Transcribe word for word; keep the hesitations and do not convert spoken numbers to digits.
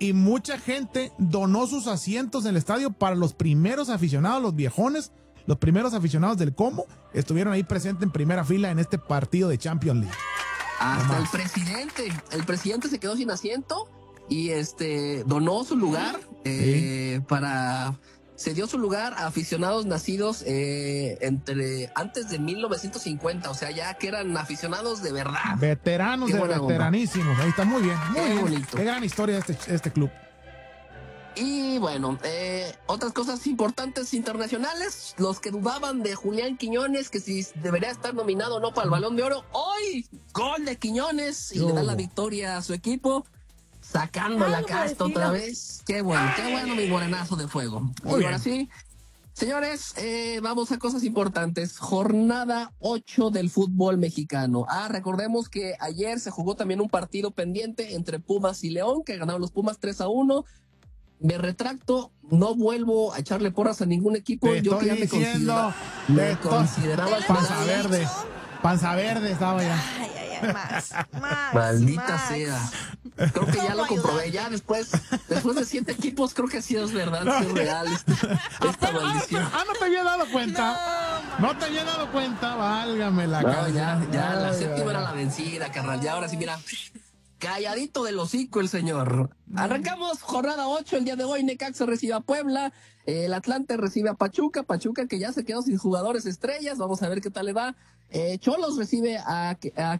y mucha gente donó sus asientos en el estadio para los primeros aficionados, los viejones, los primeros aficionados del Como, estuvieron ahí presentes en primera fila en este partido de Champions League. Hasta el presidente, el presidente se quedó sin asiento y este donó su lugar eh, sí. para... Se dio su lugar a aficionados nacidos eh, entre antes de mil novecientos cincuenta, o sea, ya que eran aficionados de verdad. Veteranos Qué de veteranísimos, ahí está muy bien, muy Qué bien. bonito. Qué gran historia este, este club. Y bueno, eh, otras cosas importantes internacionales, los que dudaban de Julián Quiñones, que si debería estar nominado o no para el Balón de Oro, hoy gol de Quiñones y oh. le da la victoria a su equipo. Sacando la casta otra vez. Qué bueno, qué bueno mi morenazo de fuego. Muy y ahora sí, señores, eh, vamos a cosas importantes. Jornada ocho del fútbol mexicano. Ah, recordemos que ayer se jugó también un partido pendiente entre Pumas y León, que ganaron los Pumas tres a uno. Me retracto, no vuelvo a echarle porras a ningún equipo. Te Yo que ya me, diciendo, considera, me consideraba panza verde. Panza verde estaba ya. Ay, ay, ay, más, más, Maldita más. sea. Creo que ya lo comprobé. Ya después, después de siete equipos, creo que sí es verdad, no. sí es real esta, esta maldición. Ah, no te había dado cuenta. No, no te había dado cuenta, válgame la no, cara. Ya, ya, ay, la ay, séptima ay. era la vencida, carnal. Ya ahora sí, mira. Calladito del hocico el señor. Arrancamos jornada ocho el día de hoy. Necaxa recibe a Puebla. Eh, el Atlante recibe a Pachuca. Pachuca que ya se quedó sin jugadores estrellas. Vamos a ver qué tal le va. Eh, Cholos recibe a, a